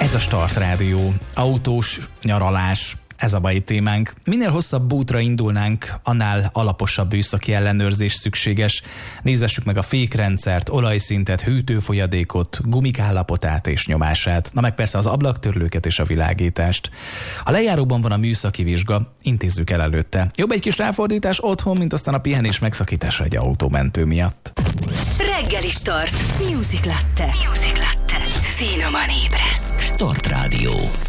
Ez a Start Rádió. Autós, nyaralás, ez a mai témánk. Minél hosszabb útra indulnánk, annál alaposabb műszaki ellenőrzés szükséges. Nézzessük meg a fékrendszert, olajszintet, hűtőfolyadékot, gumik állapotát és nyomását, na meg persze az ablaktörlőket és a világítást. A lejáróban van a műszaki vizsga, intézzük el előtte. Jobb egy kis ráfordítás otthon, mint aztán a pihenés megszakítása egy autómentő miatt. Reggeli Start. Music Latte. Finoman ébreszt. Start Rádió.